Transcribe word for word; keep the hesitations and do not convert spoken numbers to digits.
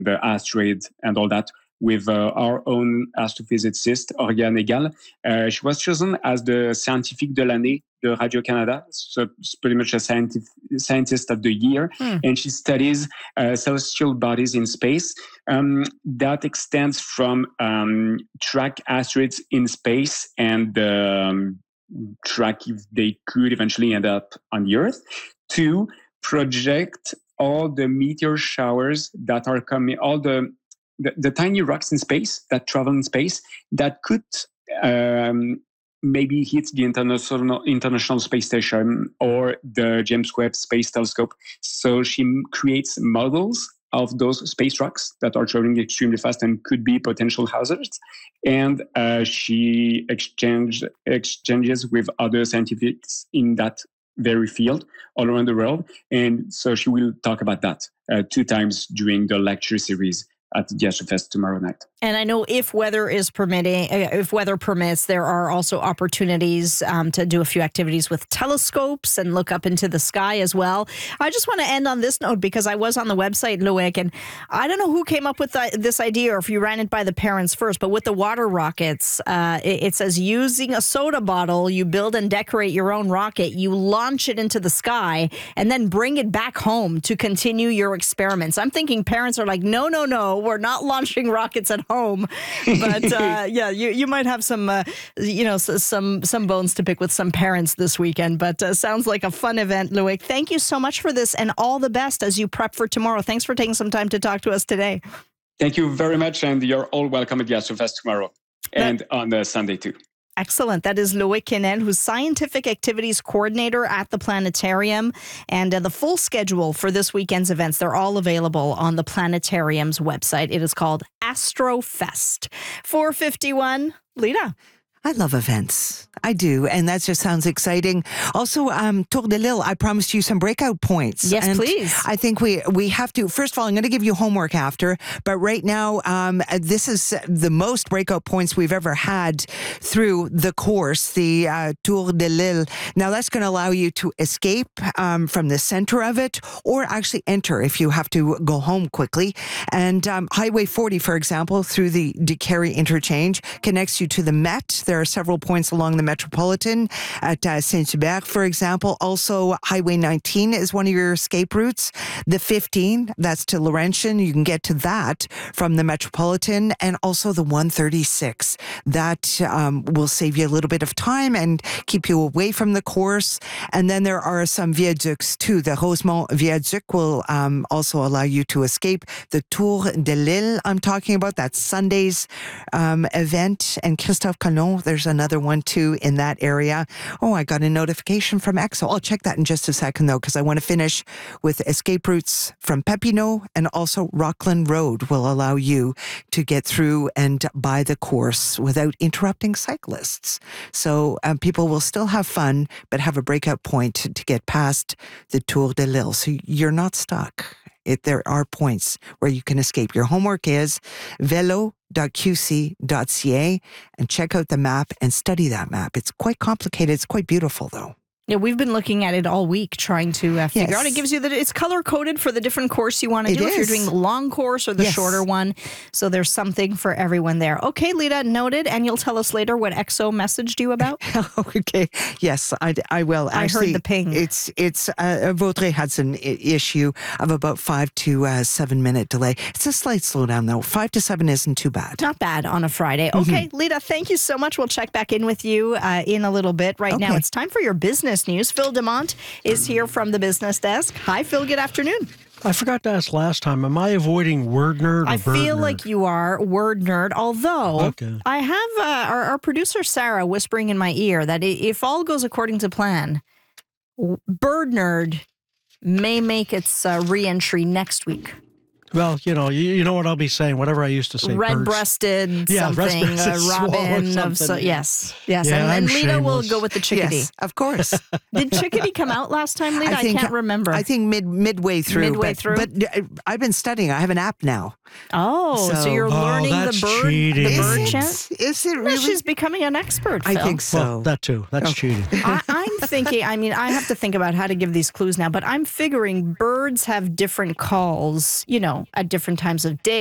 the asteroid and all that, with uh, our own astrophysicist, Oriane Egal. Uh, she was chosen as the Scientifique de l'année de Radio-Canada, so it's pretty much a scientific, scientist of the year, hmm. and she studies uh, celestial bodies in space. Um, that extends from um, track asteroids in space and um, track if they could eventually end up on the Earth, to project all the meteor showers that are coming, all the The, the tiny rocks in space that travel in space that could um, maybe hit the international international space station or the James Webb Space Telescope. So she creates models of those space rocks that are traveling extremely fast and could be potential hazards. And uh, she exchange, exchanges with other scientists in that very field all around the world. And so she will talk about that uh, two times during the lecture series at the AstroFest tomorrow night. And I know if weather is permitting, if weather permits, there are also opportunities um, to do a few activities with telescopes and look up into the sky as well. I just want to end on this note because I was on the website, Loic, and I don't know who came up with the, this idea or if you ran it by the parents first, but with the water rockets, uh, it, it says using a soda bottle, you build and decorate your own rocket, you launch it into the sky, and then bring it back home to continue your experiments. I'm thinking parents are like, no, no, no, we're not launching rockets at home. But uh, yeah, you, you might have some, uh, you know, some some bones to pick with some parents this weekend. But uh, sounds like a fun event, Loic. Thank you so much for this and all the best as you prep for tomorrow. Thanks for taking some time to talk to us today. Thank you very much. And you're all welcome at the AstroFest tomorrow and that- on the Sunday too. Excellent. That is Loic Quesnel, who's Scientific Activities Coordinator at the Planetarium. And uh, the full schedule for this weekend's events, they're all available on the Planetarium's website. It is called AstroFest. four fifty-one, Lita. I love events. I do. And that just sounds exciting. Also, um, Tour de l'Île, I promised you some breakout points. Yes, and please. I think we, we have to, first of all, I'm going to give you homework after, but right now, um, this is the most breakout points we've ever had through the course, the uh, Tour de l'Île. Now, that's going to allow you to escape um, from the center of it or actually enter if you have to go home quickly. And um, Highway forty, for example, through the Décarie interchange, connects you to the Met. There are several points along the Metropolitan at uh, Saint-Hubert, for example. Also, Highway nineteen is one of your escape routes. The fifteen, that's to Laurentian. You can get to that from the Metropolitan. And also the one thirty-six. That um, will save you a little bit of time and keep you away from the course. And then there are some viaducts too. The Rosemont Viaduct will um, also allow you to escape the Tour de l'Île I'm talking about. That's Sunday's um, event. And Christophe Colomb, there's another one too in that area. Oh, I got a notification from E X O. I'll check that in just a second though, because I want to finish with escape routes from Papineau, and also Rockland Road will allow you to get through and by the course without interrupting cyclists. So um, people will still have fun, but have a breakout point to, to get past the Tour de l'Île. So you're not stuck. It, there are points where you can escape. Your homework is velo dot q c dot c a and check out the map and study that map. It's quite complicated. It's quite beautiful, though. Yeah, we've been looking at it all week, trying to uh, figure yes. out. It gives you that it's color coded for the different course you want to do. Is. If you're doing the long course or the yes. shorter one, so there's something for everyone there. Okay, Lita, noted, and you'll tell us later what E X O messaged you about. Okay, yes, I, I will. I Actually, heard the ping. It's it's uh, Vaudreuil had an issue of about five to uh, seven minute delay. It's a slight slowdown though. Five to seven isn't too bad. Not bad on a Friday. Okay, mm-hmm. Lita, thank you so much. We'll check back in with you uh, in a little bit. Right okay. now, it's time for your business news. Phil DeMont is here from the business desk. Hi, Phil. Good afternoon. I forgot to ask last time, am I avoiding word nerd or I bird feel nerd? Like you are word nerd, although okay. I have uh, our, our producer, Sarah, whispering in my ear that if all goes according to plan, bird nerd may make its uh, re-entry next week. Well, you know, you, you know what I'll be saying, whatever I used to say. Red-breasted yeah, something, red-breasted uh, robin something. of so, yes, yes. Yeah, and I'm and Lita shameless. will go with the chickadee. Yes, of course. Did chickadee come out last time, Lita? I, I, think, can't remember. I think mid midway through. Midway but, through? But uh, I've been studying. I have an app now. Oh, so, So- you're Oh, learning the that's bird, cheating. the Is bird it? chant? Is it No, really? she's becoming an expert, I Phil. think so. Well, that too. That's Okay. cheating. I, I'm thinking, I mean, I have to think about how to give these clues now, but I'm figuring birds have different calls, you know, know, at different times of day.